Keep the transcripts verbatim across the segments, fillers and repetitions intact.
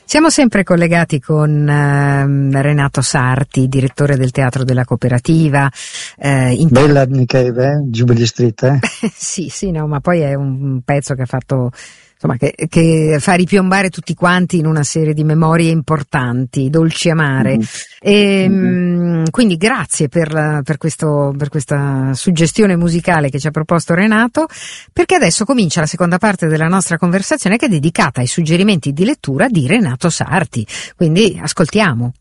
Siamo sempre collegati con eh, Renato Sarti, direttore del Teatro della Cooperativa. Eh, inter- Bella Nicheve, eh? Jubilee Street, eh? sì, sì, no, ma poi è un pezzo che ha fatto, insomma, che, che fa ripiombare tutti quanti in una serie di memorie importanti, dolci amare. Mm-hmm. E, Mm-hmm. Quindi grazie per, per, questo, per questa suggestione musicale che ci ha proposto Renato, perché adesso comincia la seconda parte della nostra conversazione, che è dedicata ai suggerimenti di lettura di Renato Sarti. Quindi ascoltiamo.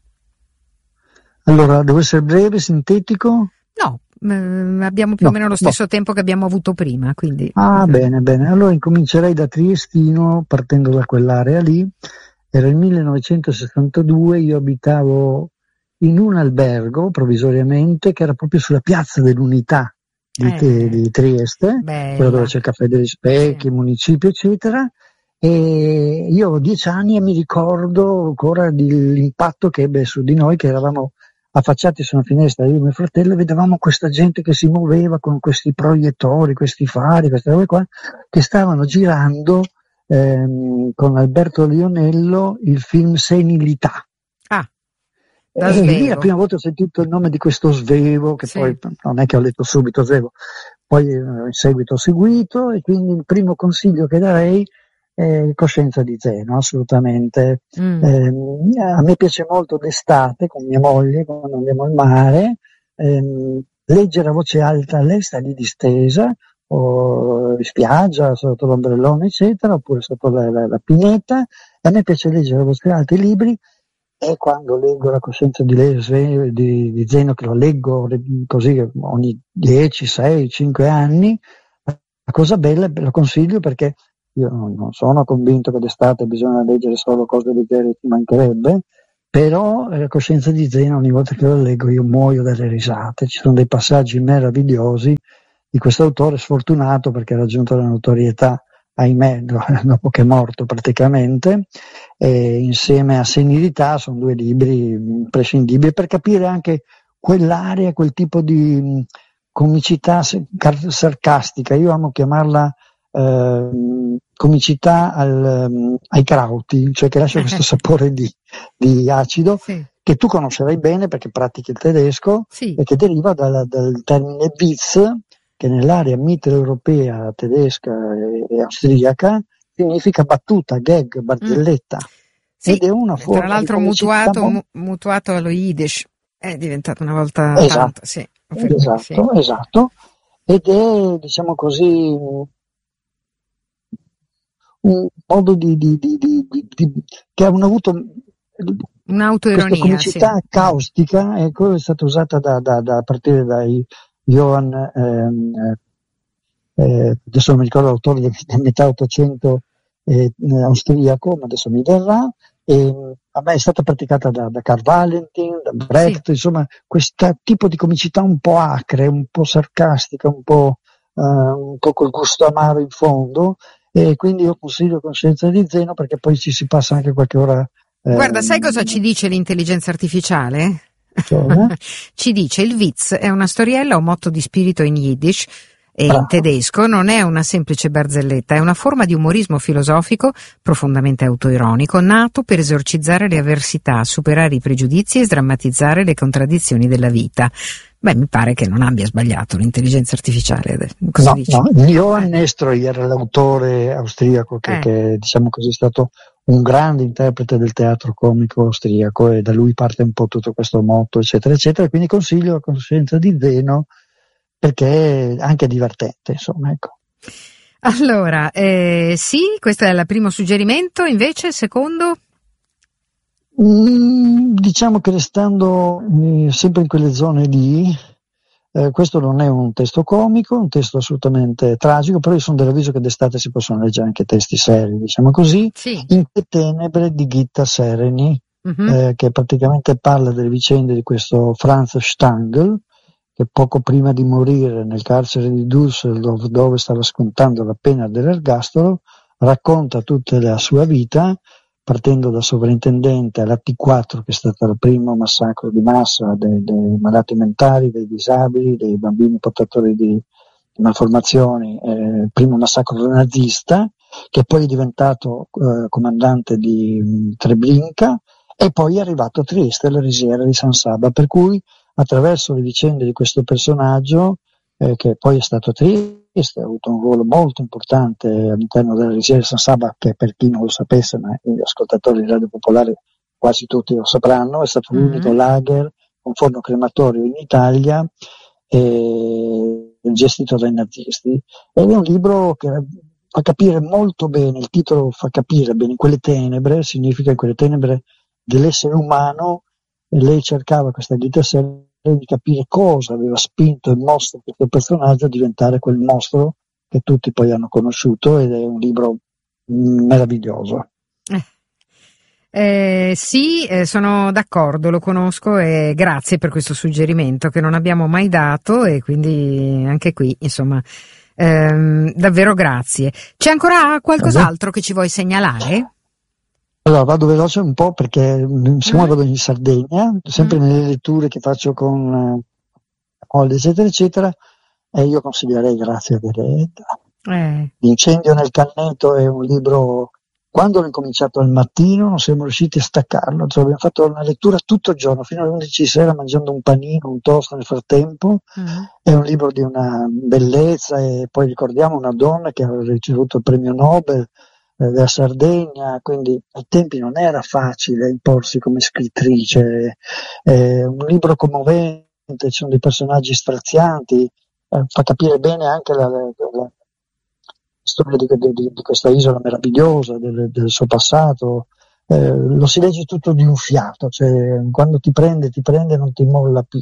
Allora, devo essere breve, sintetico? No, eh, abbiamo più no, o meno lo stesso no. tempo che abbiamo avuto prima, quindi. Ah, bene, bene. Allora incomincerei da Triestino, partendo da quell'area lì. Era il millenovecentosessantadue, io abitavo in un albergo, provvisoriamente, che era proprio sulla piazza dell'Unità di, Eh, di Trieste, bella. quello dove c'è il Caffè degli Specchi, Sì. il municipio, eccetera. E io avevo dieci anni e mi ricordo ancora dell'impatto che ebbe su di noi, che eravamo affacciati su una finestra, io e mio fratello, e vedevamo questa gente che si muoveva con questi proiettori, questi fari, queste robe qua, che stavano girando ehm, con Alberto Lionello il film Senilità. Ah, e lì la prima volta ho sentito il nome di questo Svevo, che sì. Poi non è che ho letto subito Svevo, poi eh, in seguito ho seguito, e quindi il primo consiglio che darei è Coscienza di Zeno, assolutamente. Mm. Eh, a me piace molto d'estate con mia moglie, quando andiamo al mare, ehm, leggere a voce alta. Lei sta lì distesa, o in spiaggia, sotto l'ombrellone, eccetera, oppure sotto la, la, la pineta. A me piace leggere a voce alta i libri, e quando leggo La Coscienza di, Le, di, di Zeno, che lo leggo così ogni dieci, sei, cinque anni, la cosa bella, lo consiglio, perché io non sono convinto che d'estate bisogna leggere solo cose leggere, ci mancherebbe, però La Coscienza di Zeno, ogni volta che lo leggo io muoio dalle risate. Ci sono dei passaggi meravigliosi di questo autore sfortunato, perché ha raggiunto la notorietà, ahimè, dopo che è morto praticamente, e insieme a Senilità sono due libri imprescindibili per capire anche quell'area, quel tipo di comicità sarcastica. Io amo chiamarla eh, comicità al, ai krauti, cioè che lascia questo sapore di, di acido, sì. Che tu conoscerai bene perché pratichi il tedesco, sì. E che deriva dal, dal termine Witz, che nell'area mitteleuropea tedesca e, e austriaca significa battuta, gag, barzelletta. Mm. Sì, ed è una forma, tra l'altro di mutuato, mo- mutuato allo Yiddish, è diventato una volta esatto, tanto, sì, esatto, sì. esatto, ed è, diciamo così, un modo di, di, di, di, di che hanno avuto un'autoironia, questa comicità sì. caustica, ecco, è stata usata da, da, da a partire dai Johann, ehm, eh, adesso non mi ricordo l'autore del, del metà Ottocento eh, austriaco, ma adesso mi verrà, e a me è stata praticata da, da Karl Valentin, da Brecht, sì. Insomma, questo tipo di comicità un po' acre, un po' sarcastica, un po', uh, un po' col gusto amaro in fondo, e quindi io consiglio Coscienza di Zeno, perché poi ci si passa anche qualche ora. Eh, Guarda, sai cosa ci dice l'intelligenza artificiale? Cioè? Ci dice: il Witz è una storiella o motto di spirito in Yiddish e Bravo. In tedesco, non è una semplice barzelletta, è una forma di umorismo filosofico profondamente autoironico, nato per esorcizzare le avversità, superare i pregiudizi e sdrammatizzare le contraddizioni della vita. Beh, mi pare che non abbia sbagliato l'intelligenza artificiale. Cosa no, dici? no, Johann Nestroy era l'autore austriaco che, eh. che, diciamo così, è stato un grande interprete del teatro comico austriaco, e da lui parte un po' tutto questo motto, eccetera, eccetera. Quindi consiglio La Coscienza di Zeno, perché è anche divertente, insomma, ecco. Allora, eh, sì, questo è il primo suggerimento, invece il secondo? Mm, diciamo che restando eh, sempre in quelle zone lì, eh, questo non è un testo comico, è un testo assolutamente tragico, però io sono dell'avviso che d'estate si possono leggere anche testi seri, diciamo così. Sì. In che tenebre di Gitta Sereny, uh-huh. eh, che praticamente parla delle vicende di questo Franz Stangl, che poco prima di morire nel carcere di Düsseldorf, dove stava scontando la pena dell'ergastolo, racconta tutta la sua vita, partendo da sovrintendente alla T quattro, che è stato il primo massacro di massa dei, dei malati mentali, dei disabili, dei bambini portatori di malformazioni, eh, il primo massacro nazista, che poi è diventato eh, comandante di mh, Treblinka, e poi è arrivato a Trieste, alla risiera di San Sabba, per cui attraverso le vicende di questo personaggio, eh, che poi è stato a Trieste, ha avuto un ruolo molto importante all'interno della risiera di San Sabba, che per chi non lo sapesse, ma gli ascoltatori di Radio Popolare quasi tutti lo sapranno, è stato mm-hmm. l'unico lager con forno crematorio in Italia, eh, gestito dai nazisti. Ed è un libro che fa capire molto bene, il titolo fa capire bene, in quelle tenebre, significa in quelle tenebre dell'essere umano, e lei cercava questa Gita Serra di capire cosa aveva spinto e mosso questo personaggio a diventare quel mostro che tutti poi hanno conosciuto, ed è un libro meraviglioso. Eh. Eh, sì, eh, sono d'accordo, lo conosco e grazie per questo suggerimento che non abbiamo mai dato, e quindi anche qui, insomma, ehm, davvero grazie. C'è ancora qualcos'altro che ci vuoi segnalare? Allora vado veloce un po' perché siccome mm. vado in Sardegna, sempre mm. nelle letture che faccio con Olli, eccetera, eccetera, e io consiglierei Grazia Deledda. Eh. L'incendio nel Canneto è un libro. Quando l'ho incominciato al mattino non siamo riusciti a staccarlo, cioè abbiamo fatto una lettura tutto il giorno, fino alle undici di sera, mangiando un panino, un toast nel frattempo. Mm. È un libro di una bellezza, e poi ricordiamo una donna che aveva ricevuto il premio Nobel eh, della Sardegna, quindi ai tempi non era facile imporsi come scrittrice. È un libro commovente, ci sono dei personaggi strazianti, eh, fa capire bene anche la, la, la storia di, di, di questa isola meravigliosa, del, del suo passato. Eh, lo si legge tutto di un fiato, cioè quando ti prende, ti prende e non ti molla più.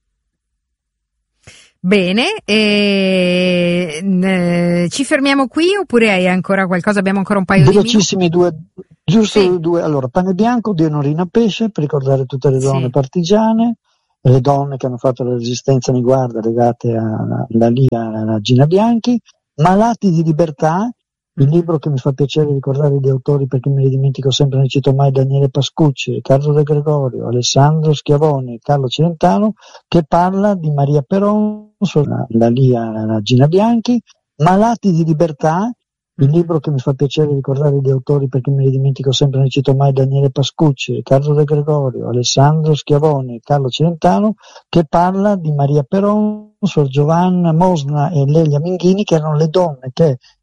Bene, e, eh, ci fermiamo qui oppure hai ancora qualcosa? Abbiamo ancora un paio Velocissimi di minuti. due, giusto sì. due. Allora, Pane Bianco di Onorina Pesce, per ricordare tutte le donne sì. partigiane, e le donne che hanno fatto la resistenza nei guarda legate alla Lia, alla Gina Bianchi. Malati di libertà, il libro che mi fa piacere ricordare gli autori perché me li dimentico sempre, non cito mai: Daniele Pascucci, Carlo De Gregorio, Alessandro Schiavoni, Carlo Celentano, che parla di Maria Peron, la Lia, la Gina Bianchi. Malati di libertà, il libro che mi fa piacere ricordare gli autori perché me li dimentico sempre, non cito mai: Daniele Pascucci, Carlo De Gregorio, Alessandro Schiavoni, Carlo Celentano, che parla di Maria Peron, Suor Giovanna Mosna e Lelia Minghini, che erano le donne che